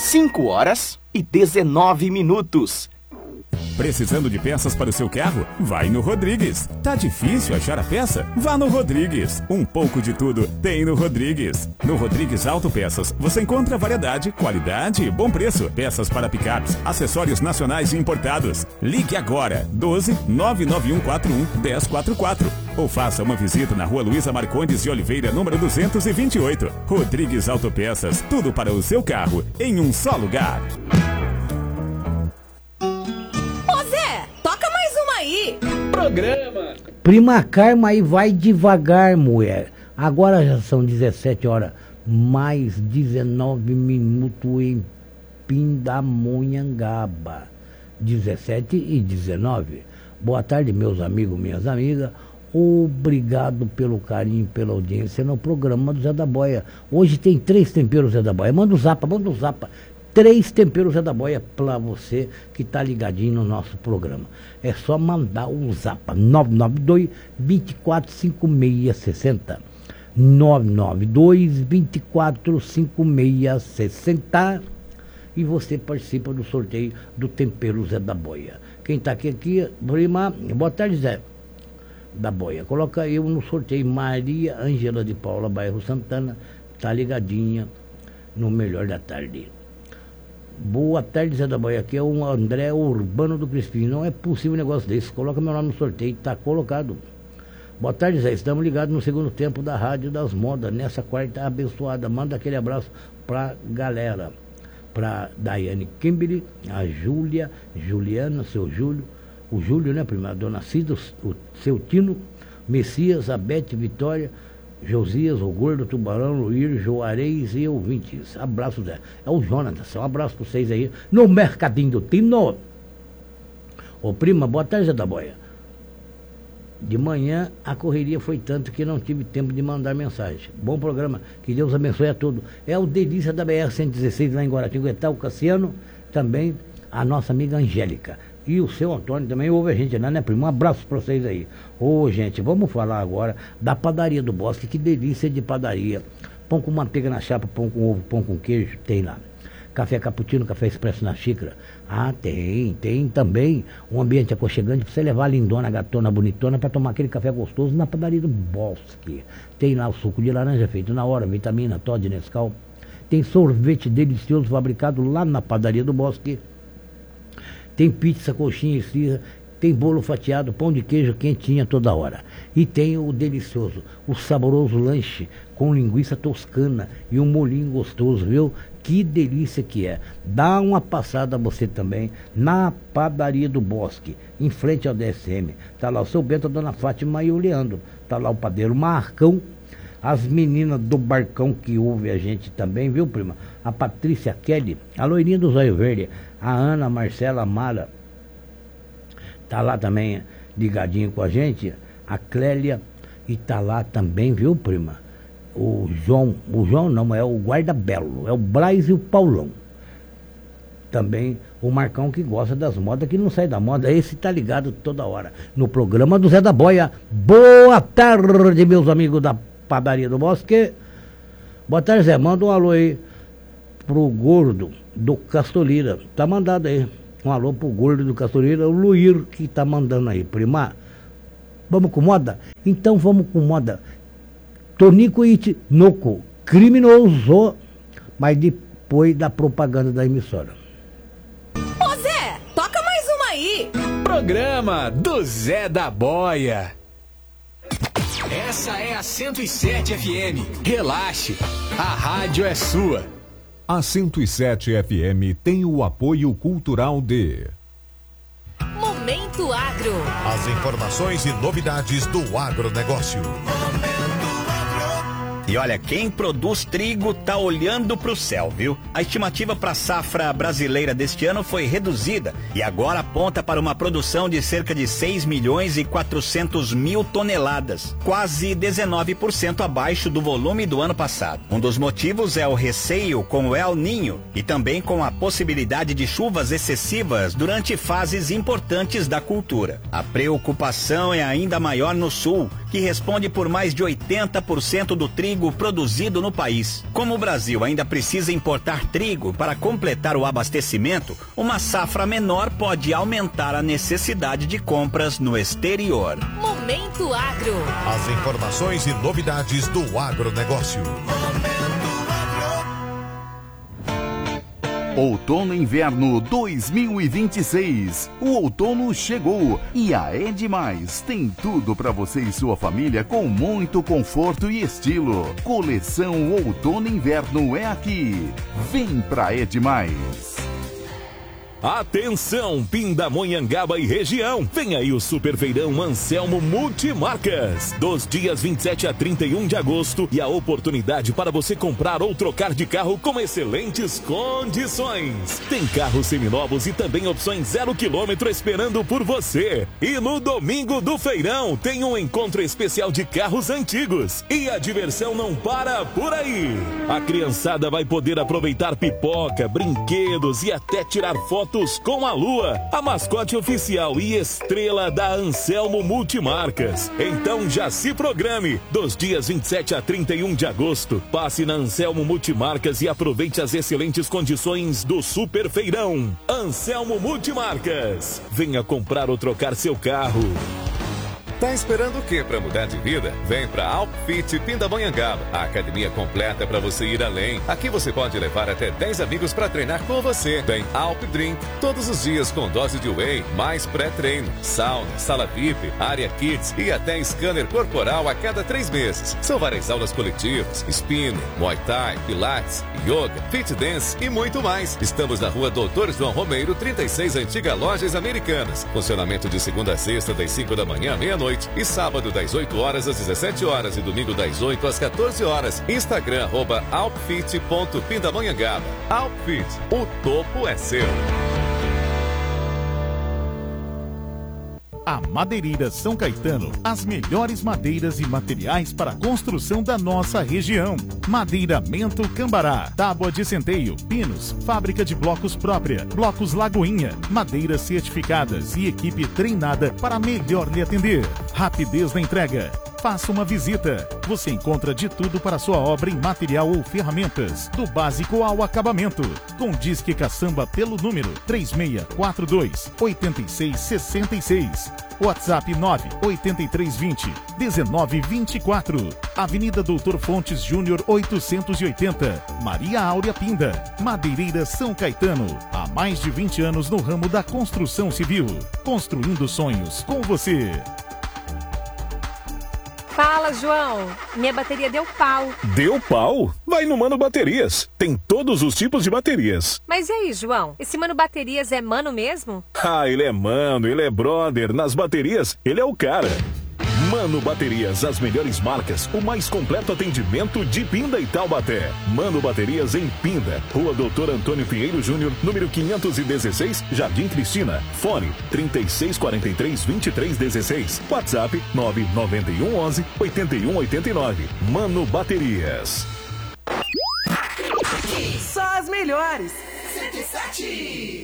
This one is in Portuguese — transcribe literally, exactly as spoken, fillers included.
cinco horas e dezenove minutos. Precisando de peças para o seu carro? Vai no Rodrigues. Tá difícil achar a peça? Vá no Rodrigues. Um pouco de tudo tem no Rodrigues. No Rodrigues Autopeças você encontra variedade, qualidade e bom preço. Peças para picapes, acessórios nacionais e importados. Ligue agora, doze nove nove um quatro um um zero quatro quatro. Ou faça uma visita na rua Luísa Marcondes de Oliveira, número duzentos e vinte e oito. Rodrigues Autopeças, tudo para o seu carro, em um só lugar. Programa. Prima Carma aí vai devagar, mulher. Agora já são dezessete horas, mais dezenove minutos em Pindamonhangaba. dezessete e dezenove. Boa tarde, meus amigos, minhas amigas. Obrigado pelo carinho, pela audiência no programa do Zé da Boia. Hoje tem três temperos Zé da Boia. Manda o zapa, manda o zapa. Três temperos Zé da Boia para você que está ligadinho no nosso programa. É só mandar o zapa nove nove dois, dois quatro cinco seis seis zero. nove nove dois, dois quatro cinco seis seis zero. E você participa do sorteio do tempero Zé da Boia. Quem está aqui, aqui, prima, boa tarde, Zé da Boia. Coloca eu no sorteio. Maria Ângela de Paula, bairro Santana, tá ligadinha no Melhor da Tarde. Boa tarde, Zé da Boia. Aqui é o André Urbano do Crispim. Não é possível um negócio desse. Coloca meu nome no sorteio, tá colocado. Boa tarde, Zé. Estamos ligados no segundo tempo da Rádio das Modas, nessa quarta abençoada. Manda aquele abraço pra galera. Pra Daiane Kimberly, a Júlia, Juliana, seu Júlio, o Júlio, né, prima? A dona Cida, o seu Tino, Messias, a Bete, Vitória, Josias, o Gordo, Tubarão, Luir, Juarez e ouvintes. Abraço, Zé. É o Jonatas. Um abraço para vocês aí no Mercadinho do Tino. Ô, prima, boa tarde, Zé da Boia. De manhã a correria foi tanto que não tive tempo de mandar mensagem. Bom programa, que Deus abençoe a todos. É o Delícia da B R cento e dezesseis lá em Guaratinguetá, o Cassiano, também a nossa amiga Angélica. E o seu Antônio também ouve a gente lá, né, primo? Um abraço para vocês aí. Ô, gente, vamos falar agora da padaria do Bosque. Que delícia de padaria. Pão com manteiga na chapa, pão com ovo, pão com queijo, tem lá. Café cappuccino, café expresso na xícara. Ah, tem, tem também um ambiente aconchegante para você levar a lindona, a gatona, a bonitona para tomar aquele café gostoso na padaria do Bosque. Tem lá o suco de laranja feito na hora, vitamina, Todd, Nescau. Tem sorvete delicioso fabricado lá na padaria do Bosque. Tem pizza, coxinha e esfirra, tem bolo fatiado, pão de queijo quentinha toda hora. E tem o delicioso, o saboroso lanche com linguiça toscana e um molhinho gostoso, viu? Que delícia que é. Dá uma passada você também na padaria do Bosque, em frente ao D S M. Tá lá o seu Bento, a dona Fátima e o Leandro. Tá lá o padeiro Marcão. As meninas do Barcão que ouvem a gente também, viu, prima? A Patrícia Kelly, a loirinha do Zóio Verde, a Ana, a Marcela, a Mara, tá lá também ligadinho com a gente, a Clélia, e tá lá também, viu, prima? O João, o João não, é o Guarda Belo, é o Braz e o Paulão. Também o Marcão, que gosta das modas, que não sai da moda, esse tá ligado toda hora no programa do Zé da Boia. Boa tarde, meus amigos da padaria do Bosque. Boa tarde, Zé. Manda um alô aí pro Gordo do Castolira. Tá mandado aí. Um alô pro Gordo do Castolira, o Luir que tá mandando aí. Prima, vamos com moda? Então vamos com moda. Tonico It Noco, criminoso, mas depois da propaganda da emissora. Ô Zé, toca mais uma aí. Programa do Zé da Boia. Essa é a cento e sete F M. Relaxe, a rádio é sua. A cento e sete F M tem o apoio cultural de Momento Agro. As informações e novidades do agronegócio. E olha, quem produz trigo tá olhando pro céu, viu? A estimativa para a safra brasileira deste ano foi reduzida e agora aponta para uma produção de cerca de seis milhões e quatrocentos mil toneladas, quase dezenove por cento abaixo do volume do ano passado. Um dos motivos é o receio com o El Niño e também com a possibilidade de chuvas excessivas durante fases importantes da cultura. A preocupação é ainda maior no sul, que responde por mais de oitenta por cento do trigo produzido no país. Como o Brasil ainda precisa importar trigo para completar o abastecimento, uma safra menor pode aumentar a necessidade de compras no exterior. Momento Agro. As informações e novidades do agronegócio. Outono e Inverno dois mil e vinte e seis. O outono chegou e a Edmais tem tudo para você e sua família com muito conforto e estilo. Coleção Outono e Inverno é aqui. Vem pra Edmais. Atenção, Pindamonhangaba e região. Vem aí o Super Feirão Anselmo Multimarcas. Dos dias vinte e sete a trinta e um de agosto e a oportunidade para você comprar ou trocar de carro com excelentes condições. Tem carros seminovos e também opções zero quilômetro esperando por você. E no domingo do feirão tem um encontro especial de carros antigos. E a diversão não para por aí. A criançada vai poder aproveitar pipoca, brinquedos e até tirar fotos com a Lua, a mascote oficial e estrela da Anselmo Multimarcas. Então já se programe. Dos dias vinte e sete a trinta e um de agosto, passe na Anselmo Multimarcas e aproveite as excelentes condições do Super Feirão. Anselmo Multimarcas. Venha comprar ou trocar seu carro. Tá esperando o quê para mudar de vida? Vem pra Alpfit Pindamonhangaba, a academia completa para você ir além. Aqui você pode levar até dez amigos para treinar com você. Tem Alp Drink todos os dias com dose de whey, mais pré-treino, sauna, sala V I P, área kids e até scanner corporal a cada três meses. São várias aulas coletivas, spinning, muay thai, pilates, yoga, fit dance e muito mais. Estamos na rua Doutor João Romeiro, trinta e seis, Antiga Lojas Americanas. Funcionamento de segunda a sexta, das cinco da manhã à meia-noite. E sábado das oito horas às dezessete horas e domingo das oito às quatorze horas. Instagram arroba alpfit ponto pindamonhangaba. Alpfit, o topo é seu. A Madeireira São Caetano, as melhores madeiras e materiais para a construção da nossa região. Madeiramento Cambará, tábua de centeio, pinos, fábrica de blocos própria, blocos Lagoinha, madeiras certificadas e equipe treinada para melhor lhe atender. Rapidez na entrega. Faça uma visita. Você encontra de tudo para sua obra em material ou ferramentas, do básico ao acabamento. Com Disque Caçamba pelo número três seis quatro dois, oito seis seis seis. WhatsApp nove oito três dois zero, um nove dois quatro. Avenida Doutor Fontes Júnior oitocentos e oitenta. Maria Áurea Pinda. Madeireira São Caetano. Há mais de vinte anos no ramo da construção civil. Construindo sonhos com você. Fala, João. Minha bateria deu pau. Deu pau? Vai no Mano Baterias. Tem todos os tipos de baterias. Mas e aí, João? Esse Mano Baterias é mano mesmo? Ah, ele é mano, ele é brother. Nas baterias, ele é o cara. Mano Baterias, as melhores marcas, o mais completo atendimento de Pinda e Taubaté. Mano Baterias em Pinda, Rua Doutor Antônio Pinheiro Júnior, número quinhentos e dezesseis, Jardim Cristina. Fone trinta e seis quarenta e três, vinte e três dezesseis. WhatsApp nove nove um onze, oito um oito nove. Mano Baterias. Só as melhores. cento e sete.